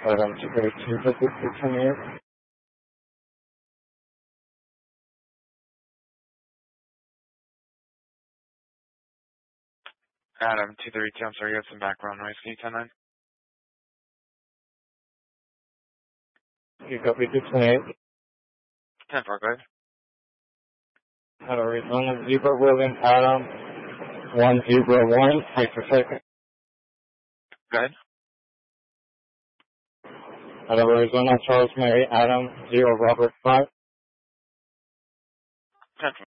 Adam 232, Visit 628. Adam 232, I'm sorry, you had some background noise. Can you turn that? You copy 628. 10-4, go ahead. Arizona Zebra William Adam 101. Wait for a second. Go ahead. Arizona Charles Mary Adam 0 Robert 5. 10-4.